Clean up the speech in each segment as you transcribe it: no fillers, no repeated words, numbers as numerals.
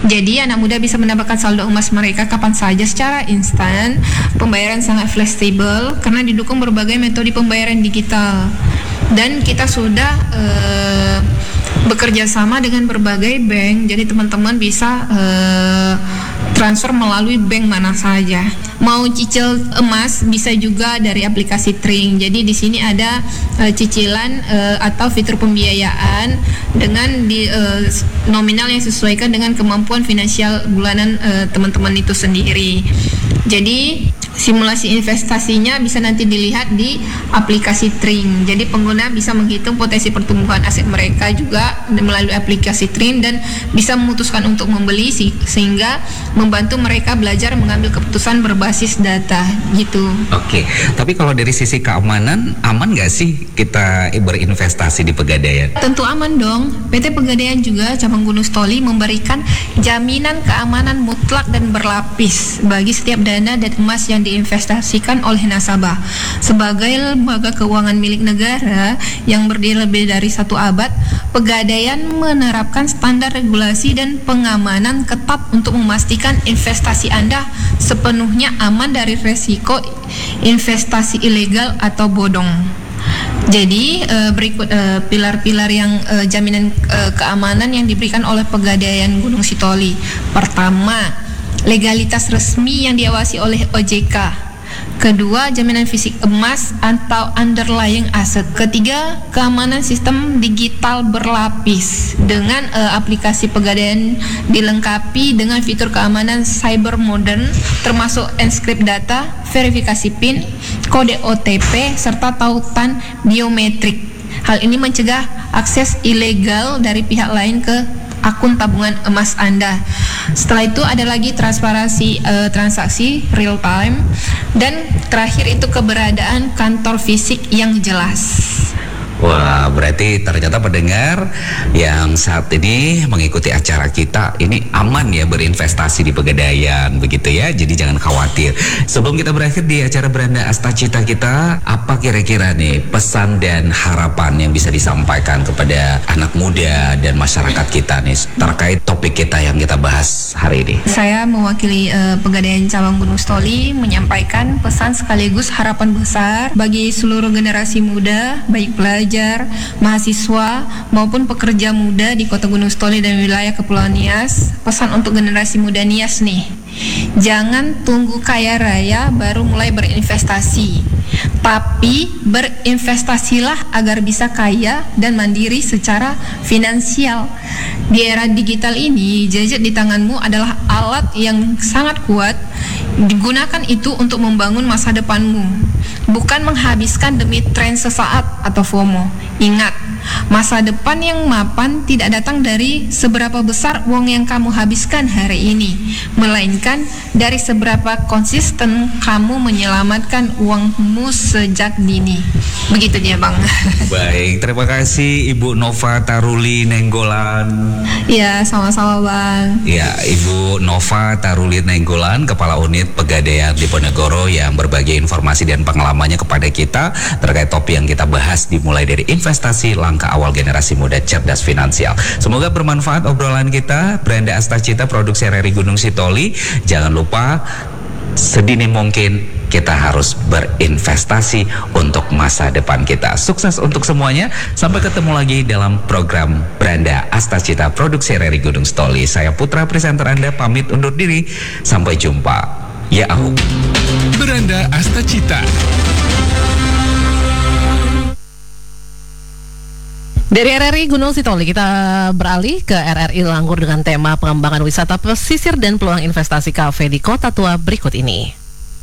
Jadi anak muda bisa mendapatkan saldo emas mereka kapan saja secara instan. Pembayaran sangat fleksibel karena didukung berbagai metode pembayaran digital. Dan kita sudah bekerja sama dengan berbagai bank. Jadi teman-teman bisa transfer melalui bank mana saja. Mau cicil emas bisa juga dari aplikasi Tring. Jadi di sini ada cicilan atau fitur pembiayaan dengan nominal yang sesuaikan dengan kemampuan finansial bulanan teman-teman itu sendiri. Jadi simulasi investasinya bisa nanti dilihat di aplikasi Tring. Jadi pengguna bisa menghitung potensi pertumbuhan aset mereka juga melalui aplikasi Tring dan bisa memutuskan untuk membeli sehingga membantu mereka belajar mengambil keputusan berbasis data gitu. Oke, tapi kalau dari sisi keamanan, aman nggak sih kita berinvestasi di Pegadaian? Tentu aman dong. PT Pegadaian juga cabang Gunung Sitoli memberikan jaminan keamanan mutlak dan berlapis bagi setiap dana dan emas yang diinvestasikan oleh nasabah. Sebagai lembaga keuangan milik negara yang berdiri lebih dari 1 abad, Pegadaian menerapkan standar regulasi dan pengamanan ketat untuk memastikan investasi Anda sepenuhnya aman dari resiko investasi ilegal atau bodong. Jadi berikut pilar-pilar yang jaminan keamanan yang diberikan oleh Pegadaian Gunung Sitoli. Pertama, legalitas resmi yang diawasi oleh OJK. Kedua, jaminan fisik emas atau underlying asset. Ketiga, keamanan sistem digital berlapis dengan aplikasi Pegadaian dilengkapi dengan fitur keamanan cyber modern termasuk encrypt data, verifikasi PIN, kode OTP serta tautan biometrik. Hal ini mencegah akses ilegal dari pihak lain ke akun tabungan emas Anda. Setelah itu ada lagi transparansi transaksi real time dan terakhir itu keberadaan kantor fisik yang jelas. Wah, berarti ternyata pendengar yang saat ini mengikuti acara kita ini aman ya berinvestasi di Pegadaian, begitu ya. Jadi jangan khawatir. Sebelum kita berakhir di acara Beranda Astacita kita, apa kira-kira nih pesan dan harapan yang bisa disampaikan kepada anak muda dan masyarakat kita nih terkait topik kita yang kita bahas hari ini? Saya mewakili Pegadaian cabang Gunung Sitoli menyampaikan pesan sekaligus harapan besar bagi seluruh generasi muda, baik pelajar, mahasiswa maupun pekerja muda di Kota Gunung Sitoli dan wilayah Kepulauan Nias. Pesan untuk generasi muda Nias nih, jangan tunggu kaya raya baru mulai berinvestasi, tapi berinvestasilah agar bisa kaya dan mandiri secara finansial. Di era digital ini, gadget di tanganmu adalah alat yang sangat kuat. Digunakan itu untuk membangun masa depanmu, bukan menghabiskan demi tren sesaat atau FOMO. Ingat, masa depan yang mapan tidak datang dari seberapa besar uang yang kamu habiskan hari ini, melainkan dari seberapa konsisten kamu menyelamatkan uangmu sejak dini. Begitu dia, Bang. Baik, terima kasih Ibu Nova Taruli Nenggolan. Ya, sama-sama, Bang. Ya, Ibu Nova Taruli Nenggolan, Kepala Unit Pegadaian Diponegoro yang berbagi informasi dan pengalamannya kepada kita terkait topik yang kita bahas dimulai dari investasi langkah awal generasi muda cerdas finansial. Semoga bermanfaat obrolan kita. Beranda Astacita, produksi RRI Gunung Sitoli. Jangan lupa sedini mungkin kita harus berinvestasi untuk masa depan kita. Sukses untuk semuanya. Sampai ketemu lagi dalam program Beranda Astacita, produksi RRI Gunung Sitoli. Saya Putra, presenter Anda, pamit undur diri. Sampai jumpa. Ya aku. Beranda Astacita. Dari RRI Gunung Sitoli kita beralih ke RRI Langgur dengan tema pengembangan wisata pesisir dan peluang investasi kafe di Kota Tua berikut ini.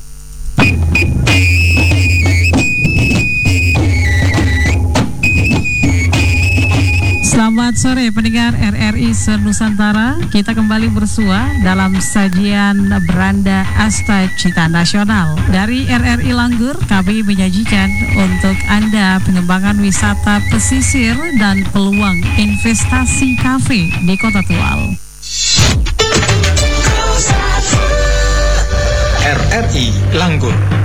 Selamat sore pendengar RRI Senusantara. Kita kembali bersua dalam sajian Beranda Astacita Nasional. Dari RRI Langgur kami menyajikan untuk Anda pengembangan wisata pesisir dan peluang investasi kafe di Kota Tual. RRI Langgur.